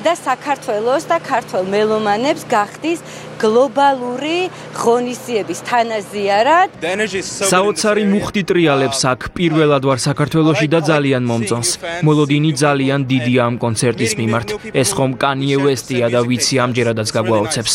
და საქართველოს და ქართველ მელომანებს გახდის გლობალური ღონისძიების თანაზიარად. საოცარი მუხტი ტრიალებს აქ პირველად ვარ საქართველოში და ძალიან მომწონს. მოლოდინი ძალიან დიდია ამ კონცერტის მიმართ. ეს ხომ კანიე ვესტია და ვიცი ამჯერადაც გაგვაოცებს.